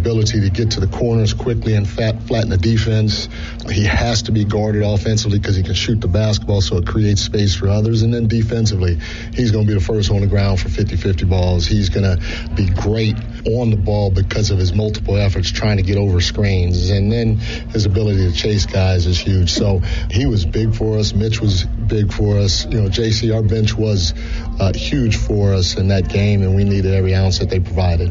ability to get to the corners quickly and flatten the defense. He has to be guarded offensively because he can shoot the basketball, so it creates space for others. And then defensively, he's going to be the first on the ground for 50-50 balls. He's going to be great on the ball because of his multiple efforts trying to get over screens. And then his ability to chase guys is huge. So he was big for us. Mitch was big for us. JC, our bench was huge for us in that game, and we needed every ounce that they provided.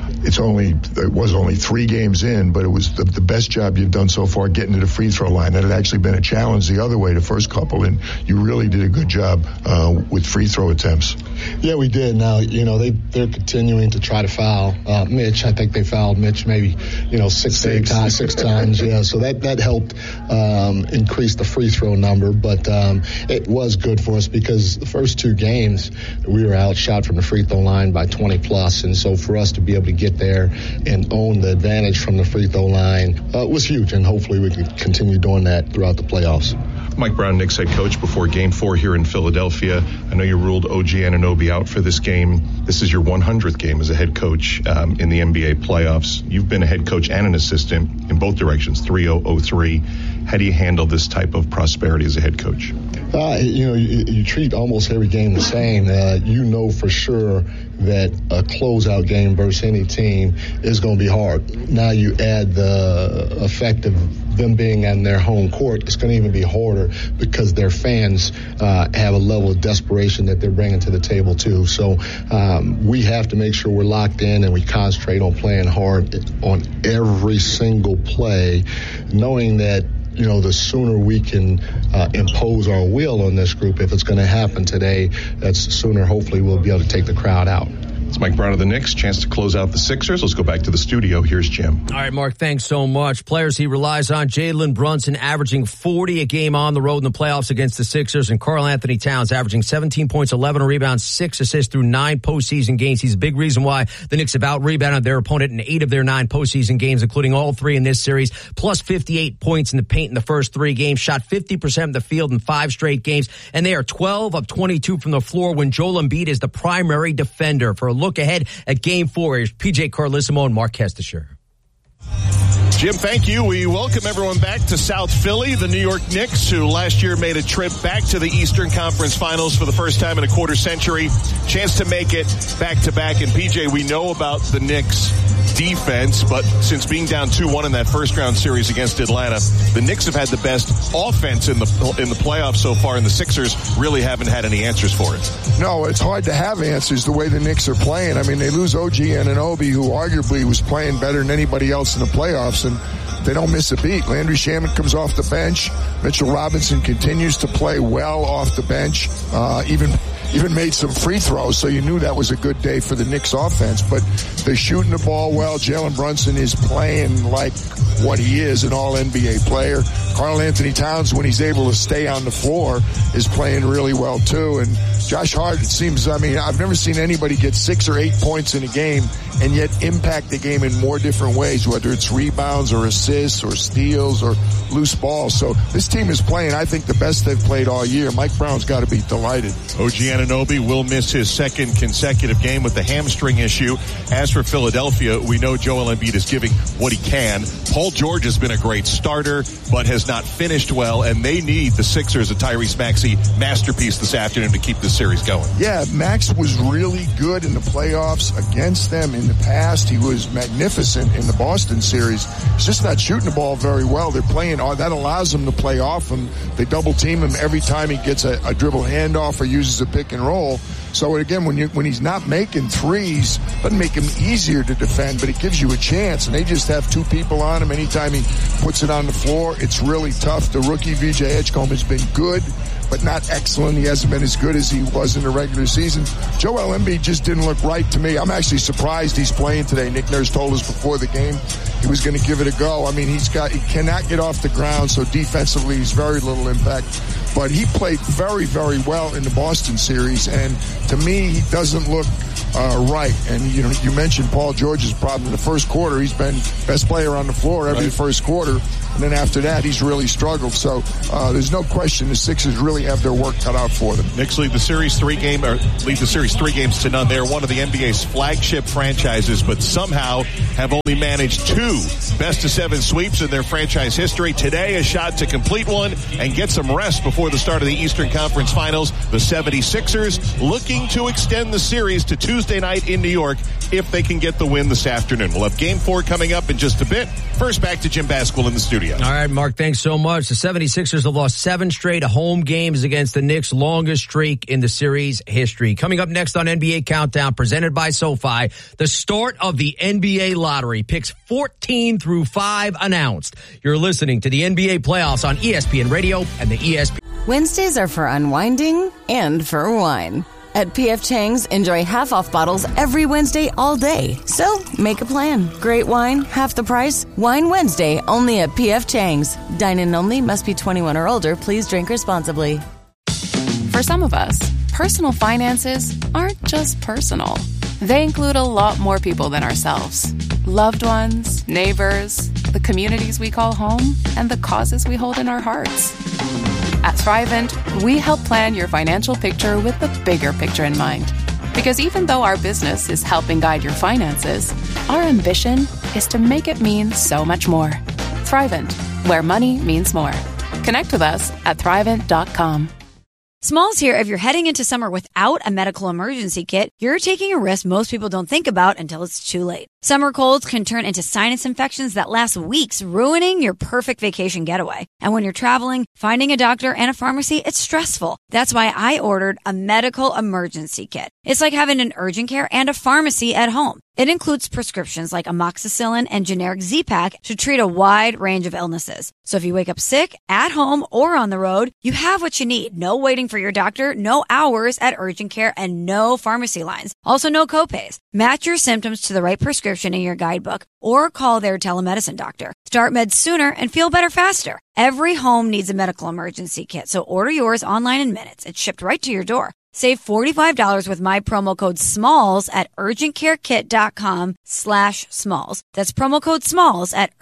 It was only 3 games in, but it was the best job you've done so far getting to the free throw line. That had actually been a challenge the other way, the first couple, and you really did a good job with free throw attempts. Yeah, we did. Now, they're continuing to try to foul Mitch. I think they fouled Mitch maybe, 6 times. Yeah, so that helped increase the free throw number, but it was good for us because the first 2 games we were outshot from the free throw line by 20 plus, and so for us to be able to get there and own the advantage from the free throw line was huge, and hopefully we can continue doing that throughout the playoffs. Mike Brown, Knicks head coach, before Game 4 here in Philadelphia. I know you ruled OG Anunoby out for this game. This is your 100th game as a head coach in the NBA playoffs. You've been a head coach and an assistant in both directions, 3-0-0-3. How do you handle this type of prosperity as a head coach? You treat almost every game the same. For sure that a closeout game versus any team is going to be hard. Now you add the effect of them being on their home court, it's going to even be harder because their fans have a level of desperation that they're bringing to the table too. So we have to make sure we're locked in and we concentrate on playing hard on every single play, knowing that the sooner we can impose our will on this group, if it's going to happen today, that's the sooner hopefully we'll be able to take the crowd out. It's Mike Brown of the Knicks. Chance to close out the Sixers. Let's go back to the studio. Here's Jim. All right, Mark, thanks so much. Players he relies on, Jalen Brunson averaging 40 a game on the road in the playoffs against the Sixers, and Karl-Anthony Towns averaging 17 points, 11 rebounds, 6 assists through 9 postseason games. He's a big reason why the Knicks have out-rebounded their opponent in 8 of their 9 postseason games, including all 3 in this series, plus 58 points in the paint in the first 3 games, shot 50% of the field in 5 straight games, and they are 12 of 22 from the floor when Joel Embiid is the primary defender. For a look ahead at Game 4, here's PJ Carlissimo and Mark Kestisher. Jim, thank you. We welcome everyone back to South Philly. The New York Knicks, who last year made a trip back to the Eastern Conference Finals for the first time in a quarter century. Chance to make it back-to-back. And, PJ, we know about the Knicks' defense, but since being down 2-1 in that first-round series against Atlanta, the Knicks have had the best offense in the playoffs so far, and the Sixers really haven't had any answers for it. No, it's hard to have answers the way the Knicks are playing. I mean, they lose OG Anunoby, who arguably was playing better than anybody else in the playoffs, and they don't miss a beat. Landry Shamet comes off the bench. Mitchell Robinson continues to play well off the bench, even made some free throws, so you knew that was a good day for the Knicks offense. But they're shooting the ball well. Jalen Brunson is playing like what he is, an all-NBA player. Karl-Anthony Towns, when he's able to stay on the floor, is playing really well too. And Josh Hart, it seems, I've never seen anybody get 6 or 8 points in a game and yet impact the game in more different ways, whether it's rebounds or assists or steals or loose balls. So this team is playing, I think, the best they've played all year. Mike Brown's got to be delighted. OG Anunoby will miss his second consecutive game with the hamstring issue. As for Philadelphia, we know Joel Embiid is giving what he can. Paul George has been a great starter, but has not finished well, and they need the Sixers, a Tyrese Maxey masterpiece this afternoon to keep this series going. Yeah, Max was really good in the playoffs against them in the past. He was magnificent in the Boston series. He's just not shooting the ball very well. They're playing, that allows them to play off him. They double team him every time he gets a dribble handoff or uses a pick and roll. So again, when he's not making threes, doesn't make him easier to defend, but it gives you a chance. And they just have 2 people on him. Anytime he puts it on the floor, it's really tough. The rookie VJ Edgecombe has been good, but not excellent. He hasn't been as good as he was in the regular season. Joel Embiid just didn't look right to me. I'm actually surprised he's playing today. Nick Nurse told us before the game he was going to give it a go. I mean, he cannot get off the ground, so defensively he's very little impact. But he played very, very well in the Boston series, and to me, he doesn't look right. And, you mentioned Paul George's problem in the first quarter. He's been best player on the floor every first quarter. And then after that, he's really struggled. So there's no question the Sixers really have their work cut out for them. Knicks lead the series 3 games to none. They're one of the NBA's flagship franchises, but somehow have only managed 2 best-of-7 sweeps in their franchise history. Today, a shot to complete one and get some rest before the start of the Eastern Conference Finals. The 76ers looking to extend the series to Tuesday night in New York if they can get the win this afternoon. We'll have Game 4 coming up in just a bit. First, back to Jim Basquill in the studio. All right, Mark, thanks so much. The 76ers have lost 7 straight home games against the Knicks, longest streak in the series history. Coming up next on NBA Countdown, presented by SoFi, the start of the NBA lottery. Picks 14 through 5 announced. You're listening to the NBA playoffs on ESPN Radio and the ESPN. Wednesdays are for unwinding and for wine. At P.F. Chang's, enjoy half-off bottles every Wednesday all day. So, make a plan. Great wine, half the price. Wine Wednesday, only at P.F. Chang's. Dine-in only, must be 21 or older. Please drink responsibly. For some of us, personal finances aren't just personal. They include a lot more people than ourselves. Loved ones, neighbors, the communities we call home, and the causes we hold in our hearts. At Thrivent, we help plan your financial picture with the bigger picture in mind. Because even though our business is helping guide your finances, our ambition is to make it mean so much more. Thrivent, where money means more. Connect with us at Thrivent.com. Smalls here. If you're heading into summer without a medical emergency kit, you're taking a risk most people don't think about until it's too late. Summer colds can turn into sinus infections that last weeks, ruining your perfect vacation getaway. And when you're traveling, finding a doctor and a pharmacy, it's stressful. That's why I ordered a medical emergency kit. It's like having an urgent care and a pharmacy at home. It includes prescriptions like amoxicillin and generic Z-Pak to treat a wide range of illnesses. So if you wake up sick, at home, or on the road, you have what you need. No waiting for your doctor, no hours at urgent care, and no pharmacy lines. Also, no copays. Match your symptoms to the right prescription in your guidebook or call their telemedicine doctor. Start meds sooner and feel better faster. Every home needs a medical emergency kit, so order yours online in minutes. It's shipped right to your door. Save $45 with my promo code SMALLS at urgentcarekit.com/smalls. That's promo code SMALLS at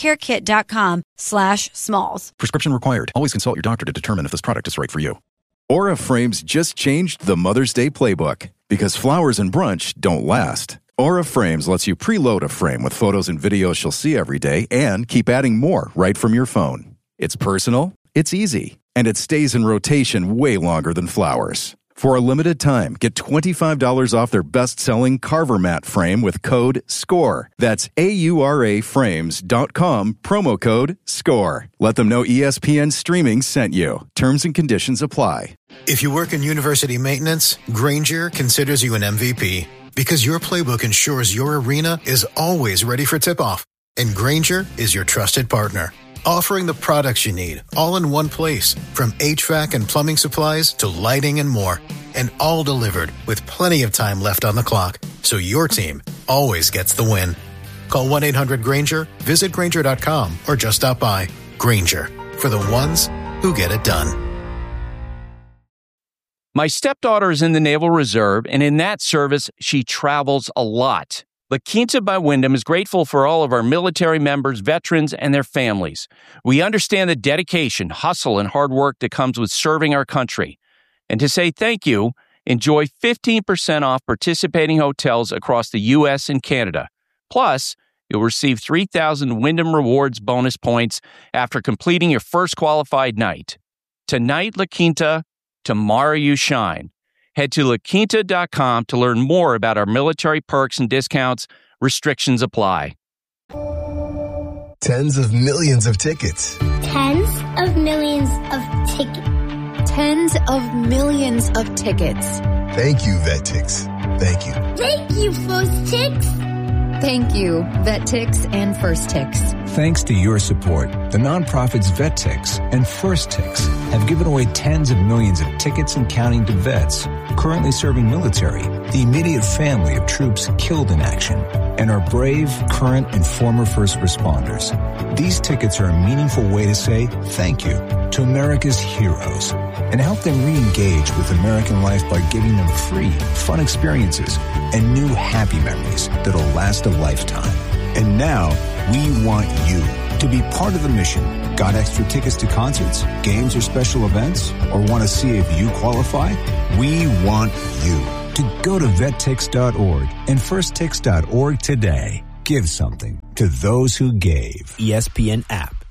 urgentcarekit.com/smalls. Prescription required. Always consult your doctor to determine if this product is right for you. Aura Frames just changed the Mother's Day playbook because flowers and brunch don't last. Aura Frames lets you preload a frame with photos and videos she'll see every day and keep adding more right from your phone. It's personal, it's easy, and it stays in rotation way longer than flowers. For a limited time, get $25 off their best-selling Carver Mat frame with code SCORE. That's AURAFrames.com, promo code SCORE. Let them know ESPN Streaming sent you. Terms and conditions apply. If you work in university maintenance, Grainger considers you an MVP because your playbook ensures your arena is always ready for tip-off. And Grainger is your trusted partner, offering the products you need all in one place, from HVAC and plumbing supplies to lighting and more, and all delivered with plenty of time left on the clock, so your team always gets the win. Call 1-800-GRAINGER, visit Grainger.com, or just stop by. Grainger, for the ones who get it done. My stepdaughter is in the Naval Reserve, and in that service, she travels a lot. La Quinta by Wyndham is grateful for all of our military members, veterans, and their families. We understand the dedication, hustle, and hard work that comes with serving our country. And to say thank you, enjoy 15% off participating hotels across the U.S. and Canada. Plus, you'll receive 3,000 Wyndham Rewards bonus points after completing your first qualified night. Tonight, La Quinta, tomorrow you shine. Head to LaQuinta.com to learn more about our military perks and discounts. Restrictions apply. Tens of millions of tickets. Tens of millions of tickets. Tens of millions of tickets. Thank you, VetTix. Thank you. Thank you, FirstTix. Thank you, VetTix and FirstTix. Thanks to your support, the nonprofits VetTix and FirstTix have given away tens of millions of tickets and counting to vets currently serving military, the immediate family of troops killed in action, and our brave, current, and former first responders. These tickets are a meaningful way to say thank you to America's heroes and help them re-engage with American life by giving them free, fun experiences and new happy memories that'll last a lifetime. And now, we want you to be part of the mission. Got extra tickets to concerts, games, or special events? Or want to see if you qualify? We want you to go to vettix.org and firsttix.org today. Give something to those who gave. ESPN app.